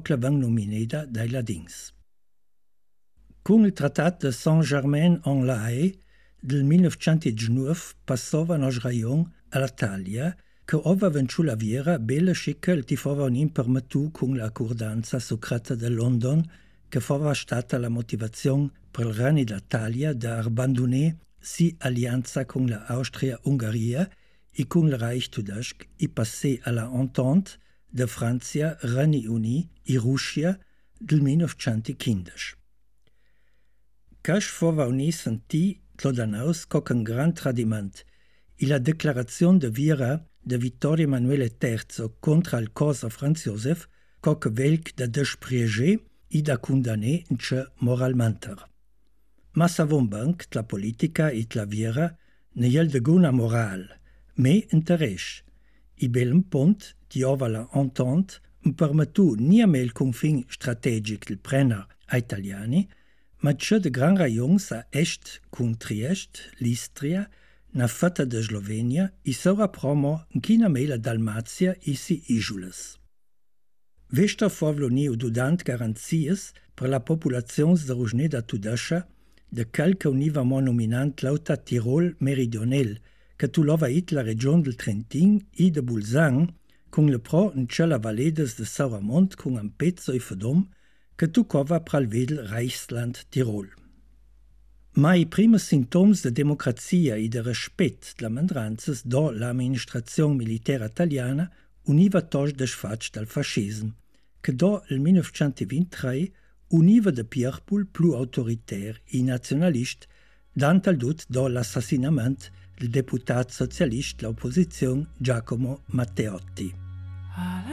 che van nominada dai ladins. Con il Tratat de Saint-Germain-en-Laye del 1919 passava nos rajon all'Italia, che ova venciù la viera bella schicca il tifava un permettu con l'accordanza secreta de London, che fava stata la motivazione per il Re d'Italia da abbandonare si alleanza con la Austria-Ungheria e con il Reich Tudesc e passare alla Entente de Francia, Regni Uni e Russia del 1915. Cash fava unì sentì Tlodanaus coc un gran tradiment e la declarazione de Viera de Vittorio Emanuele III contra il Cosa Franz Josef coc velc da despriege e da condannare moralmente. Ma savon banc la politica e la Viera ne yel de guna moral, me interès. E bel pont di ova la Entente permettu nie mehr il confin strategic del Brenner a italiani, ma c'è de gran rajons a est con Triest, l'Istria, na fata de Slovenia e sora promo nchina mehr la Dalmatia e si Ijules. Vesta forvloni ududant garanzies per la populazione de Rugneda Tudascia de calca univa nominant lauta Tirol meridionel, che tulova it la regione del Trentin e de Bolzan, con le pro in la valedes de Sauramont con un pezzo e fedom, che tu cova pral vedel Reichsland Tirol. Ma i primi sintomi de democrazia e de rispetto della mandranzas do l'amministrazione militare italiana univa tosh desfatch dal fascismo, che do il 1923 univa de Pierpul più autoritaire e nazionalist, dant al dut do l'assassinament del deputat socialist l'opposizione Giacomo Matteotti.